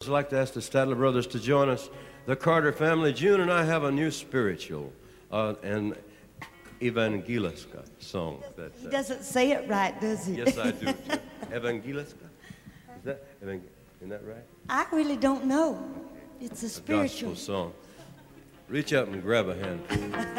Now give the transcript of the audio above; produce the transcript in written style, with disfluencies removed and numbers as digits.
I'd like to ask the Statler brothers to join us. The Carter family, June and I have a new spiritual, an Evangeliska song. He doesn't say it right, does he? Yes, I do, too. Evangeliska? Isn't that right? I really don't know. It's a spiritual gospel song. Reach out and grab a hand.